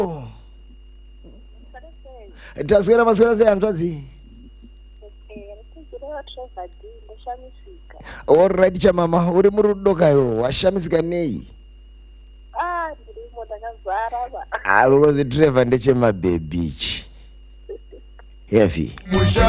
Taswera maswera se antwazi. Alright chamama uri murudoka yo washamisika nei? Ndimo ndakazara ba. Because driver ndechema baby. Heavy.